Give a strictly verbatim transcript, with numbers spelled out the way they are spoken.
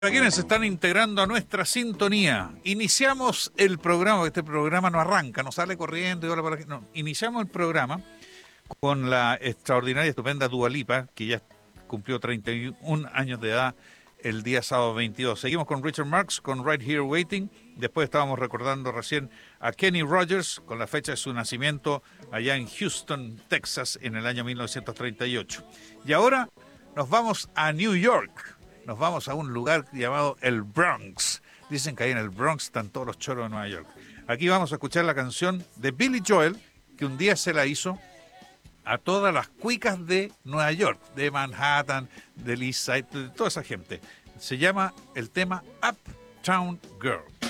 A quienes se están integrando a nuestra sintonía, iniciamos el programa, este programa no arranca, no sale corriendo y hola para aquí, no, iniciamos el programa con la extraordinaria y estupenda Dua Lipa, que ya cumplió treinta y un años de edad el día sábado veintidós. Seguimos con Richard Marx, con Right Here Waiting, después estábamos recordando recién a Kenny Rogers, con la fecha de su nacimiento allá en Houston, Texas, en el año mil novecientos treinta y ocho. Y ahora nos vamos a New York. Nos vamos a un lugar llamado el Bronx. Dicen que ahí en el Bronx están todos los choros de Nueva York. Aquí vamos a escuchar la canción de Billy Joel, que un día se la hizo a todas las cuicas de Nueva York, de Manhattan, del East Side, de toda esa gente. Se llama el tema Uptown Girl.